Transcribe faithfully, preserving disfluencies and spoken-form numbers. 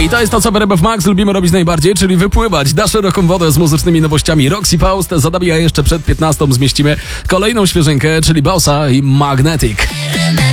I to jest to, co w R M F Max lubimy robić najbardziej, czyli wypływać na szeroką wodę z muzycznymi nowościami. Roxy Faust za nami, a jeszcze przed piętnastą zmieścimy kolejną świeżynkę, czyli Bossa i Magnetic.